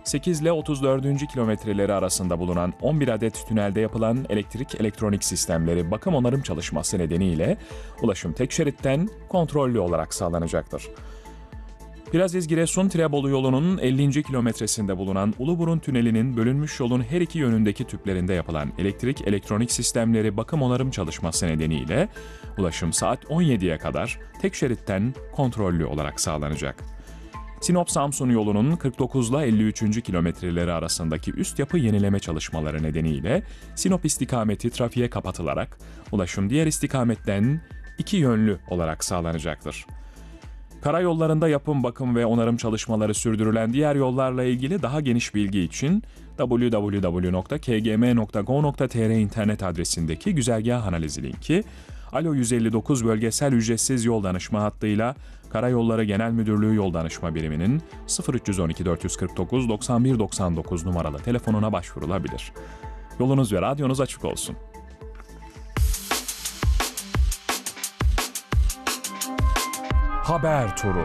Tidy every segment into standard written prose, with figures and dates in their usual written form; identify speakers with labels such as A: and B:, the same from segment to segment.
A: 8 ile 34. kilometreleri arasında bulunan 11 adet tünelde yapılan elektrik elektronik sistemleri bakım onarım çalışması nedeniyle ulaşım tek şeritten kontrollü olarak sağlanacaktır. Piraziz-Giresun-Tirebolu yolunun 50. kilometresinde bulunan Uluburun Tüneli'nin bölünmüş yolun her iki yönündeki tüplerinde yapılan elektrik elektronik sistemleri bakım onarım çalışması nedeniyle ulaşım saat 17'ye kadar tek şeritten kontrollü olarak sağlanacak. Sinop-Samsun yolunun 49 ile 53. kilometreleri arasındaki üst yapı yenileme çalışmaları nedeniyle Sinop istikameti trafiğe kapatılarak ulaşım diğer istikametten iki yönlü olarak sağlanacaktır. Karayollarında yapım, bakım ve onarım çalışmaları sürdürülen diğer yollarla ilgili daha geniş bilgi için www.kgm.go.tr internet adresindeki güzergah analizi linki, Alo 159 bölgesel ücretsiz yol danışma hattıyla Karayolları Genel Müdürlüğü Yol Danışma Biriminin 0312 449 91 99 numaralı telefonuna başvurulabilir. Yolunuz ve radyonuz açık olsun. Haber turu.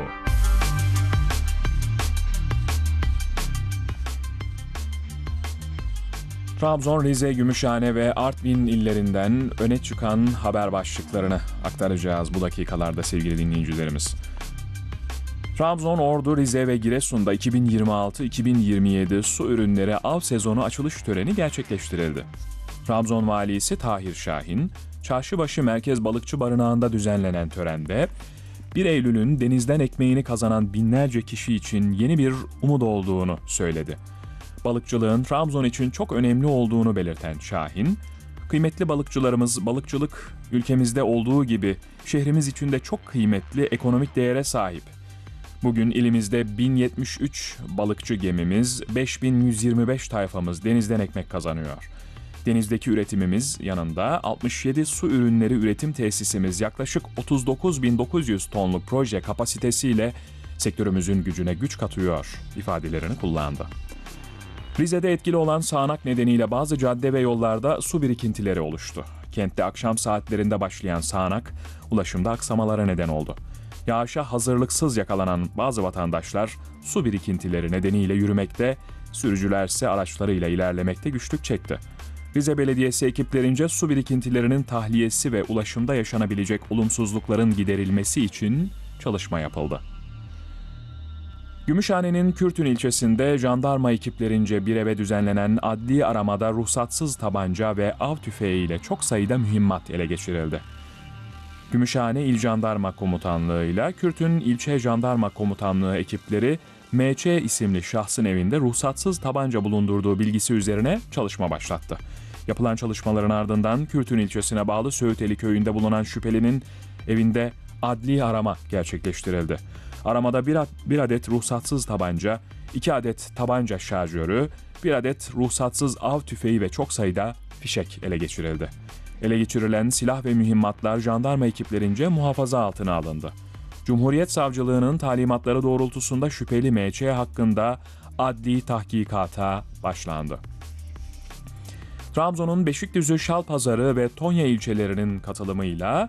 A: Trabzon, Rize, Gümüşhane ve Artvin illerinden öne çıkan haber başlıklarını aktaracağız bu dakikalarda sevgili dinleyicilerimiz. Trabzon, Ordu, Rize ve Giresun'da 2026-2027 su ürünleri av sezonu açılış töreni gerçekleştirildi. Trabzon Valisi Tahir Şahin, Çarşıbaşı Merkez Balıkçı Barınağı'nda düzenlenen törende 1 Eylül'ün denizden ekmeğini kazanan binlerce kişi için yeni bir umut olduğunu söyledi. Balıkçılığın Trabzon için çok önemli olduğunu belirten Şahin, kıymetli balıkçılarımız balıkçılık ülkemizde olduğu gibi şehrimiz için de çok kıymetli ekonomik değere sahip. Bugün ilimizde 1073 balıkçı gemimiz, 5125 tayfamız denizden ekmek kazanıyor. Denizdeki üretimimiz yanında 67 su ürünleri üretim tesisimiz yaklaşık 39.900 tonluk proje kapasitesiyle sektörümüzün gücüne güç katıyor ifadelerini kullandı. Rize'de etkili olan sağanak nedeniyle bazı cadde ve yollarda su birikintileri oluştu. Kentte akşam saatlerinde başlayan sağanak ulaşımda aksamalara neden oldu. Yağışa hazırlıksız yakalanan bazı vatandaşlar su birikintileri nedeniyle yürümekte, sürücülerse araçlarıyla ilerlemekte güçlük çekti. Rize Belediyesi ekiplerince su birikintilerinin tahliyesi ve ulaşımda yaşanabilecek olumsuzlukların giderilmesi için çalışma yapıldı. Gümüşhane'nin Kürtün ilçesinde jandarma ekiplerince bir eve düzenlenen adli aramada ruhsatsız tabanca ve av tüfeğiyle çok sayıda mühimmat ele geçirildi. Gümüşhane İl Jandarma Komutanlığı ile Kürtün İlçe Jandarma Komutanlığı ekipleri M.Ç. isimli şahsın evinde ruhsatsız tabanca bulundurduğu bilgisi üzerine çalışma başlattı. Yapılan çalışmaların ardından Kürtün ilçesine bağlı Söğüteli köyünde bulunan şüphelinin evinde adli arama gerçekleştirildi. Aramada bir adet ruhsatsız tabanca, 2 adet tabanca şarjörü, 1 adet ruhsatsız av tüfeği ve çok sayıda fişek ele geçirildi. Ele geçirilen silah ve mühimmatlar jandarma ekiplerince muhafaza altına alındı. Cumhuriyet Savcılığı'nın talimatları doğrultusunda şüpheli M.Ç. hakkında adli tahkikata başlandı. Trabzon'un Beşikdüzü, Şalpazarı ve Tonya ilçelerinin katılımıyla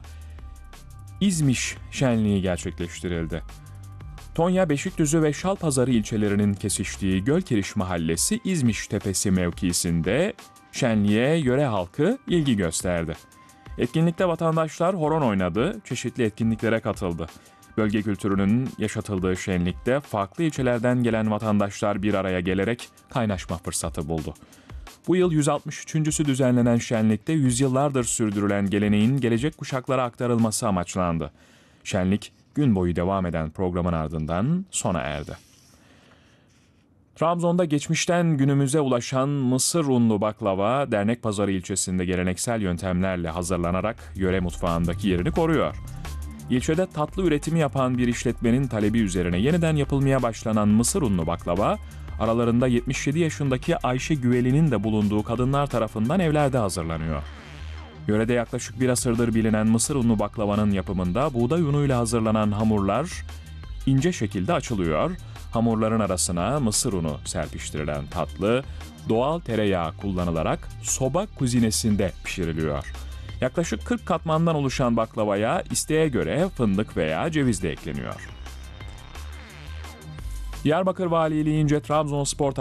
A: İzmiş şenliği gerçekleştirildi. Tonya, Beşikdüzü ve Şalpazarı ilçelerinin kesiştiği Gölkeriş Mahallesi İzmiş Tepesi mevkisinde şenliğe yöre halkı ilgi gösterdi. Etkinlikte vatandaşlar horon oynadı, çeşitli etkinliklere katıldı. Bölge kültürünün yaşatıldığı şenlikte farklı ilçelerden gelen vatandaşlar bir araya gelerek kaynaşma fırsatı buldu. Bu yıl 163.sü düzenlenen şenlikte yüzyıllardır sürdürülen geleneğin gelecek kuşaklara aktarılması amaçlandı. Şenlik gün boyu devam eden programın ardından sona erdi. Trabzon'da geçmişten günümüze ulaşan mısır unlu baklava, Dernekpazarı ilçesinde geleneksel yöntemlerle hazırlanarak yöre mutfağındaki yerini koruyor. İlçede tatlı üretimi yapan bir işletmenin talebi üzerine yeniden yapılmaya başlanan mısır unlu baklava, aralarında 77 yaşındaki Ayşe Güveli'nin de bulunduğu kadınlar tarafından evlerde hazırlanıyor. Yörede yaklaşık bir asırdır bilinen mısır unlu baklavanın yapımında buğday unuyla hazırlanan hamurlar ince şekilde açılıyor. Hamurların arasına mısır unu serpiştirilen tatlı, doğal tereyağı kullanılarak soba kuzinesinde pişiriliyor. Yaklaşık 40 katmandan oluşan baklavaya isteğe göre fındık veya ceviz de ekleniyor. Diyarbakır Valiliğince Trabzonspor